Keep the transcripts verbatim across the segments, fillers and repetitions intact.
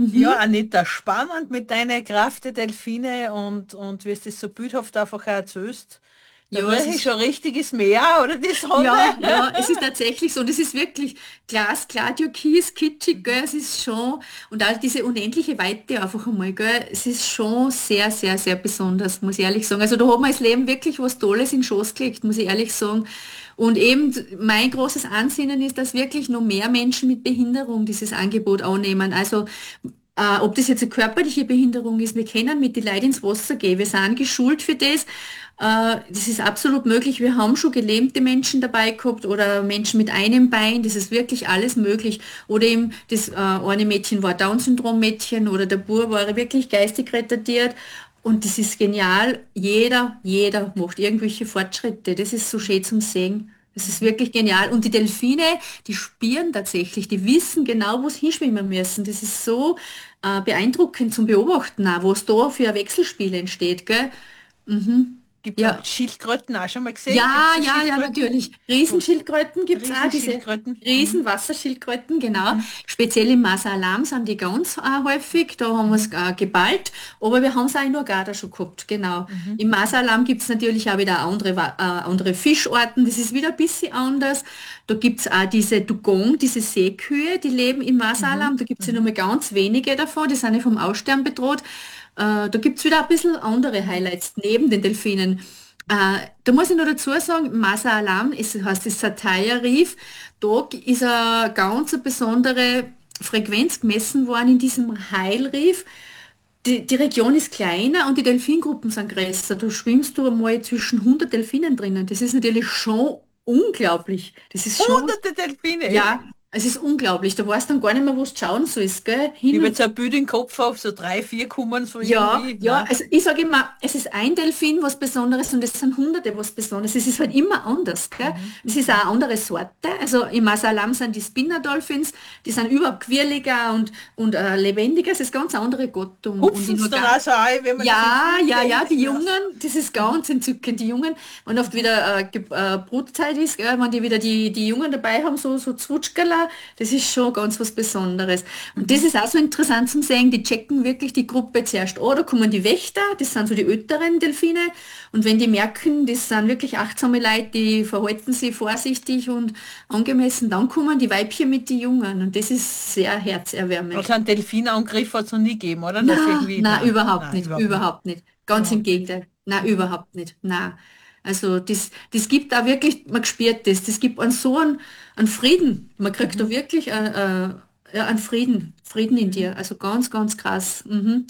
Ja, Mhm. Anita, spannend mit deiner Kraft der Delfine und, und wie du es so bildhaft einfach auch erzählst. Da Ja, es rieche ich ist schon richtiges Meer oder die Sonne. Ja, ja, es ist tatsächlich so und es ist wirklich glasklar, türkis, kitschig, gell, es ist schon, und auch diese unendliche Weite einfach einmal, gell, es ist schon sehr, sehr, sehr besonders, muss ich ehrlich sagen. Also da hat mir das Leben wirklich was Tolles in den Schoß gelegt, muss ich ehrlich sagen. Und eben mein großes Ansinnen ist, dass wirklich noch mehr Menschen mit Behinderung dieses Angebot annehmen. Also äh, ob das jetzt eine körperliche Behinderung ist, wir können mit den Leuten ins Wasser gehen, wir sind geschult für das. Äh, Das ist absolut möglich. Wir haben schon gelähmte Menschen dabei gehabt oder Menschen mit einem Bein. Das ist wirklich alles möglich. Oder eben das äh, eine Mädchen war Down-Syndrom-Mädchen oder der Bub war wirklich geistig retardiert. Und das ist genial. Jeder, jeder macht irgendwelche Fortschritte. Das ist so schön zum Sehen. Das ist Mhm. wirklich genial. Und die Delfine, die spüren tatsächlich, die wissen genau, wo sie hinschwimmen müssen. Das ist so äh, beeindruckend zum Beobachten, auch, was da für ein Wechselspiel entsteht, gell? Mhm. Gibt es Ja, Schildkröten auch schon mal gesehen? Gibt ja, es ja, ja, Schildkröten? natürlich. Wo- Riesenschildkröten gibt's auch, diese Riesenschildkröten. Mhm. Riesenwasserschildkröten, genau. Mhm. Speziell im Masalam sind die ganz äh, häufig, da haben wir es Mhm. äh, geballt, aber wir haben es auch in Hurghada schon gehabt, genau. Mhm. Im Mhm. Masalam gibt's natürlich auch wieder andere, Wa- äh, andere Fischarten, das ist wieder ein bisschen anders. Da gibt's auch diese Dugong, diese Seekühe, die leben im Mhm. Masalam, da gibt's ja nur Mhm. mal ganz wenige davon, die sind ja vom Aussterben bedroht. Äh, da gibt's wieder ein bisschen andere Mhm. Highlights neben den Delfinen. Äh, da muss ich noch dazu sagen, Masa Alam, es heißt das Sataya Reef, da ist eine ganz eine besondere Frequenz gemessen worden in diesem Heilriff. Die, die Region ist kleiner und die Delfingruppen sind größer. Da schwimmst du einmal zwischen hundert Delfinen drinnen. Das ist natürlich schon unglaublich. Das ist schon, Hunderte Delfine. ja, es ist unglaublich. Da weißt du dann gar nicht mehr, wo du schauen sollst, gell? Ich Hin habe und jetzt ein Bild im Kopf auf, so drei, vier kommen so Ja, irgendwie. ja, Na. also ich sage immer, es ist ein Delfin was Besonderes und es sind Hunderte was Besonderes. Es ist halt immer anders, gell? Mhm. Es ist auch Mhm. eine andere Sorte. Also im Masalam sind die Spinner Dolphins, die sind überhaupt quirliger und, und äh, lebendiger. Es ist eine ganz andere Gattung. Und Hupfen in sie dann Urga auch so ein, wenn man das im ja, Film ja, ja, denkt? die Ja. Jungen, das ist Mhm. ganz entzückend, die Jungen, wenn oft Mhm. wieder äh, Ge- äh, Brutzeit ist, gell, wenn die wieder die, die Jungen dabei haben, so, so Zwutschgerla, das ist schon ganz was Besonderes. Und das Mhm. ist auch so interessant zum sehen, die checken wirklich die Gruppe zuerst an, da kommen die Wächter, das sind so die älteren Delfine, und wenn die merken, das sind wirklich achtsame Leute, die verhalten sich vorsichtig und angemessen, dann kommen die Weibchen mit den Jungen und das ist sehr herzerwärmend. Also einen Delfinangriff hat es noch nie gegeben, oder? Das Na, irgendwie, na, na, überhaupt na, nicht, überhaupt nicht. überhaupt nicht. Ganz im Überhaupt nicht. Gegenteil. Na, Mhm. überhaupt nicht. Na. Also das, das gibt da wirklich, man spürt das, das gibt einen so einen, einen Frieden. Man kriegt da Mhm. wirklich äh, äh, ja, einen Frieden, Frieden in Mhm. dir. Also ganz, ganz krass. Mhm.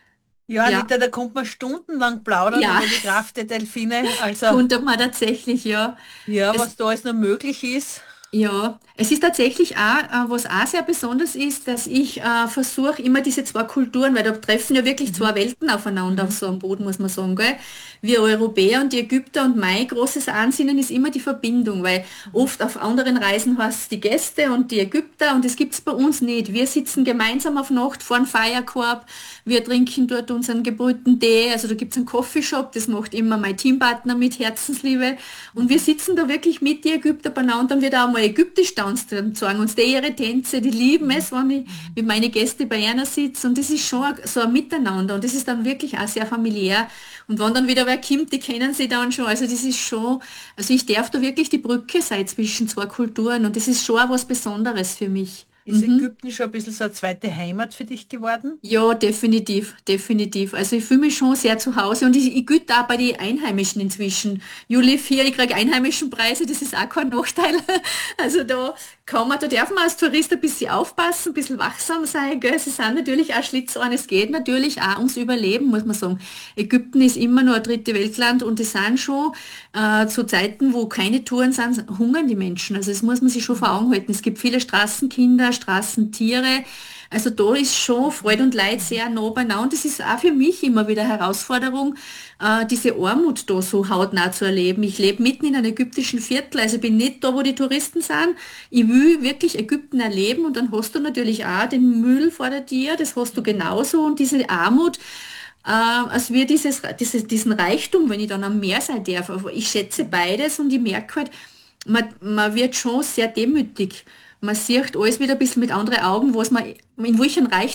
Ja, Ja, Anita, da kommt man stundenlang plaudern ja, über die Kraft der Delfine. Also, konnte man tatsächlich, ja. ja, Es, was da alles noch möglich ist. Ja, es ist tatsächlich auch, äh, was auch sehr besonders ist, dass ich äh, versuche, immer diese zwei Kulturen, weil da treffen ja wirklich zwei Mhm. Welten aufeinander auf Mhm. so einem Boden, muss man sagen, gell? Wir Europäer und die Ägypter und mein großes Ansinnen ist immer die Verbindung, weil Mhm. oft auf anderen Reisen hast du die Gäste und die Ägypter und das gibt's bei uns nicht. Wir sitzen gemeinsam auf Nacht vor einem Feierkorb, wir trinken dort unseren gebrühten Tee, also da gibt's einen Coffeeshop, das macht immer mein Teampartner mit Herzensliebe. Und wir Mhm. sitzen da wirklich mit die Ägypter beieinander und dann wird auch mal ägyptisch tanzt, dann zeigen uns die ihre Tänze, die lieben Mhm. es, wenn ich Mhm. mit meinen Gästen bei einer sitze und das ist schon so ein Miteinander und das ist dann wirklich auch sehr familiär und wenn dann wieder wer kommt, die kennen sie dann schon, also das ist schon, also ich darf da wirklich die Brücke sein zwischen zwei Kulturen und das ist schon auch was Besonderes für mich. Ist Mhm. Ägypten schon ein bisschen so eine zweite Heimat für dich geworden? Ja, definitiv, definitiv. Also ich fühle mich schon sehr zu Hause und ich, ich güte auch bei den Einheimischen inzwischen. You live hier, ich kriege einheimischen Preise, das ist auch kein Nachteil. Also da kann man, da darf man als Tourist ein bisschen aufpassen, ein bisschen wachsam sein, gell? Sie sind natürlich auch Schlitzohren. Es geht natürlich auch ums Überleben, muss man sagen. Ägypten ist immer nur ein dritte Weltland und es sind schon äh, zu Zeiten, wo keine Touren sind, hungern die Menschen. Also das muss man sich schon vor Mhm. Augen halten. Es gibt viele Straßenkinder, Straßentiere. Also da ist schon Mhm. Freude und Leid Mhm. sehr nah beieinander. Und das ist auch für mich immer wieder eine Herausforderung, äh, diese Armut da so hautnah zu erleben. Ich lebe mitten in einem ägyptischen Viertel, also ich bin nicht da, wo die Touristen sind. Ich will wirklich Ägypten erleben und dann hast du natürlich auch den Müll vor der Tür, das hast du Mhm. genauso und diese Armut. Äh, als wir dieses, dieses, diesen Reichtum, wenn ich dann am Meer sein darf. Aber ich schätze Mhm. beides und ich merke halt, man, man wird schon sehr demütig. Man sieht alles wieder ein bisschen mit anderen Augen, was man, in welchem Reichtum